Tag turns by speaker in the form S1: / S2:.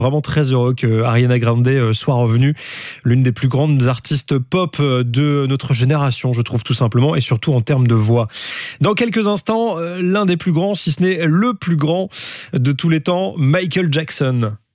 S1: Vraiment très heureux que Ariana Grande soit revenue, l'une des plus grandes artistes pop de notre génération, je trouve tout simplement, et surtout en termes de voix. Dans quelques instants, l'un des plus grands, si ce n'est le plus grand de tous les temps, Michael Jackson.